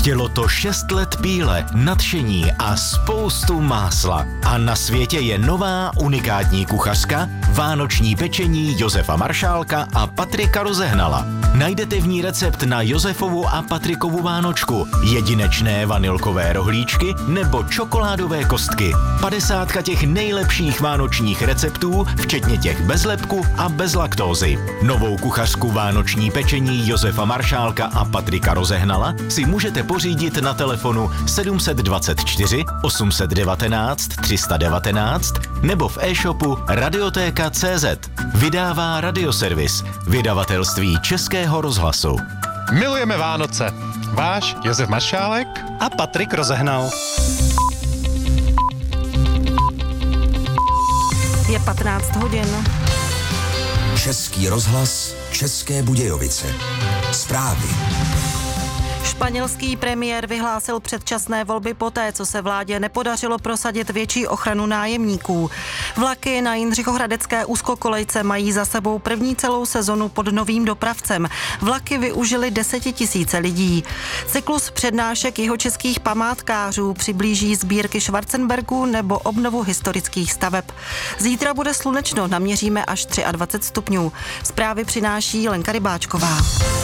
Chtělo to 6 let píle, nadšení a spoustu másla. A na světě je nová unikátní kuchařka, vánoční pečení Josefa Maršálka a Patrika Rozehnala. Najdete v ní recept na Josefovu a Patrikovu vánočku, jedinečné vanilkové rohlíčky nebo čokoládové kostky. 50 těch nejlepších vánočních receptů, včetně těch bez lepku a bez laktózy. Novou kuchařku vánoční pečení Josefa Maršálka a Patrika Rozehnala si můžete pořídit na telefonu 724 819 319 nebo v e-shopu radiotéka.cz. Vydává Radioservis, vydavatelství Českého rozhlasu. Milujeme Vánoce. Váš Josef Maršálek a Patrik Rozehnal. Je 15 hodin. Český rozhlas, České Budějovice. Zprávy. Španělský premiér vyhlásil předčasné volby poté, co se vládě nepodařilo prosadit větší ochranu nájemníků. Vlaky na jindřichohradecké úzkokolejce mají za sebou první celou sezonu pod novým dopravcem. Vlaky využili 10 000 lidí. Cyklus přednášek jihočeských památkářů přiblíží sbírky Schwarzenbergů nebo obnovu historických staveb. Zítra bude slunečno, naměříme až 23 stupňů. Zprávy přináší Lenka Rybáčková.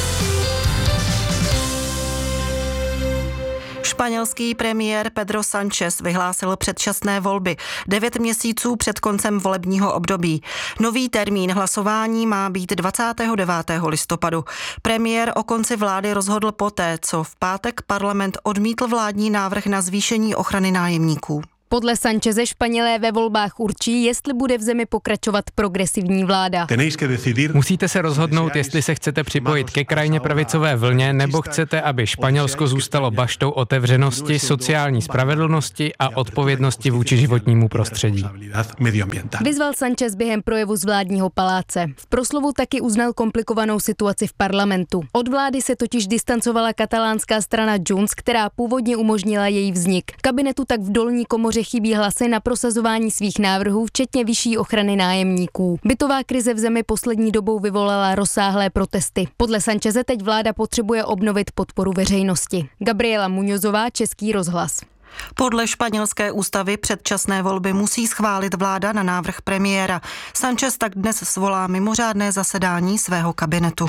Španělský premiér Pedro Sánchez vyhlásil předčasné volby 9 měsíců před koncem volebního období. Nový termín hlasování má být 29. listopadu. Premiér o konci vlády rozhodl poté, co v pátek parlament odmítl vládní návrh na zvýšení ochrany nájemníků. Podle Sancheze Španělé ve volbách určí, jestli bude v zemi pokračovat progresivní vláda. Musíte se rozhodnout, jestli se chcete připojit ke krajně pravicové vlně, nebo chcete, aby Španělsko zůstalo baštou otevřenosti, sociální spravedlnosti a odpovědnosti vůči životnímu prostředí. Vyzval Sanchez během projevu z vládního paláce. V proslovu taky uznal komplikovanou situaci v parlamentu. Od vlády se totiž distancovala katalánská strana Junts, která původně umožnila její vznik. Kabinetu tak v dolní komoře chybí hlasy na prosazování svých návrhů, včetně vyšší ochrany nájemníků. Bytová krize v zemi poslední dobou vyvolala rozsáhlé protesty. Podle Sancheze teď vláda potřebuje obnovit podporu veřejnosti. Gabriela Muñozová, Český rozhlas. Podle španělské ústavy předčasné volby musí schválit vláda na návrh premiéra. Sanchez tak dnes svolá mimořádné zasedání svého kabinetu.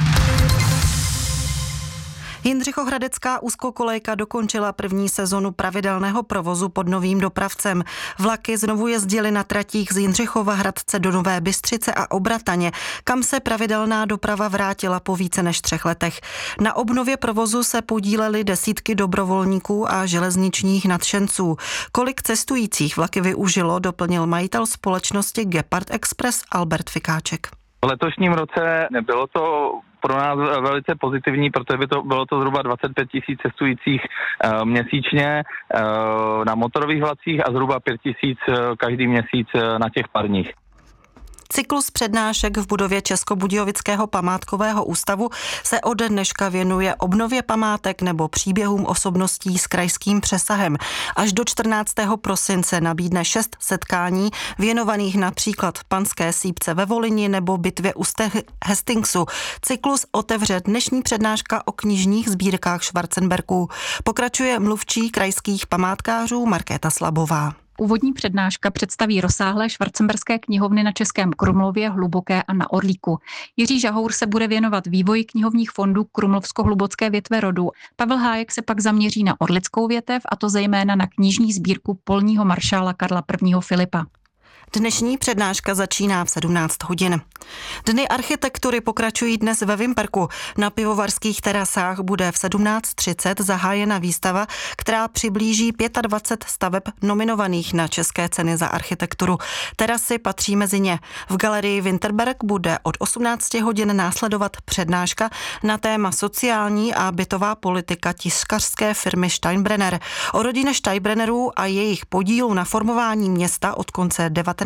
Jindřichohradecká úzkokolejka dokončila první sezonu pravidelného provozu pod novým dopravcem. Vlaky znovu jezdily na tratích z Jindřichova Hradce do Nové Bystřice a Obrataně, kam se pravidelná doprava vrátila po více než 3 letech. Na obnově provozu se podílely desítky dobrovolníků a železničních nadšenců. Kolik cestujících vlaky využilo, doplnil majitel společnosti Gepard Express Albert Fikáček. V letošním roce bylo to pro nás velice pozitivní, protože bylo to zhruba 25 000 cestujících měsíčně na motorových vlacích a zhruba 5 000 každý měsíc na těch parních. Cyklus přednášek v budově Českobudějovického památkového ústavu se od dneška věnuje obnově památek nebo příběhům osobností s krajským přesahem. Až do 14. prosince nabídne 6 setkání věnovaných například Panské sýpce ve Volyni nebo bitvě u Hastingsu. Cyklus otevře dnešní přednáška o knižních sbírkách Schwarzenbergů. Pokračuje mluvčí krajských památkářů Markéta Slabová. Úvodní přednáška představí rozsáhlé schwarzenberské knihovny na Českém Krumlově, Hluboké a na Orlíku. Jiří Žahour se bude věnovat vývoji knihovních fondů krumlovsko-hlubocké větve rodu. Pavel Hájek se pak zaměří na orlickou větev, a to zejména na knižní sbírku polního maršála Karla I. Filipa. Dnešní přednáška začíná v 17 hodin. Dny architektury pokračují dnes ve Vimperku. Na pivovarských terasách bude v 17:30 zahájena výstava, která přiblíží 25 staveb nominovaných na české ceny za architekturu. Terasy patří mezi ně. V galerii Winterberg bude od 18 hodin následovat přednáška na téma sociální a bytová politika tiskařské firmy Steinbrenner. O rodině Steinbrennerů a jejich podílu na formování města od konce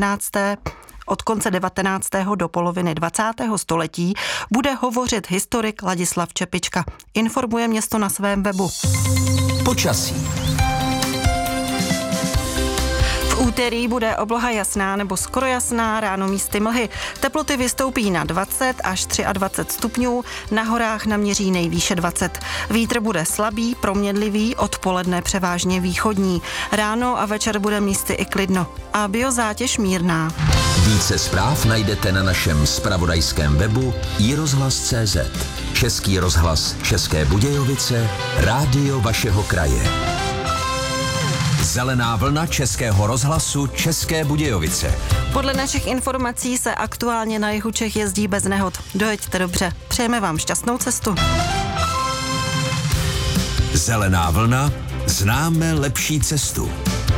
19. do poloviny 20. století bude hovořit historik Ladislav Čepička. Informuje město na svém webu. Počasí. V V úterý bude obloha jasná nebo skoro jasná, ráno místy mlhy. Teploty vystoupí na 20 až 23 stupňů, na horách naměří nejvýše 20. Vítr bude slabý, proměnlivý, odpoledne převážně východní. Ráno a večer bude místy i klidno a biozátěž mírná. Více zpráv najdete na našem zpravodajském webu iRozhlas.cz. Český rozhlas České Budějovice, rádio vašeho kraje. Zelená vlna Českého rozhlasu České Budějovice. Podle našich informací se aktuálně na jihu Čech jezdí bez nehod. Dojeďte dobře. Přejeme vám šťastnou cestu. Zelená vlna, známe lepší cestu.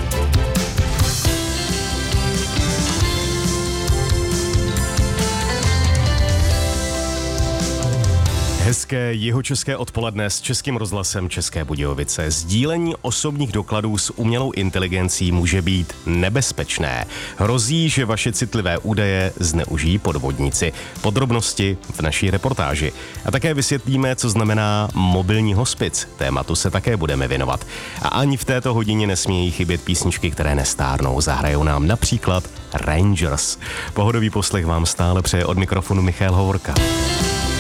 Hezké jihočeské odpoledne s Českým rozhlasem České Budějovice. Sdílení osobních dokladů s umělou inteligencí může být nebezpečné. Hrozí, že vaše citlivé údaje zneužijí podvodníci. Podrobnosti v naší reportáži. A také vysvětlíme, co znamená mobilní hospic. Tématu se také budeme věnovat. A ani v této hodině nesmějí chybět písničky, které nestárnou. Zahrajou nám například Rangers. Pohodový poslech vám stále přeje od mikrofonu Michal Hovorka.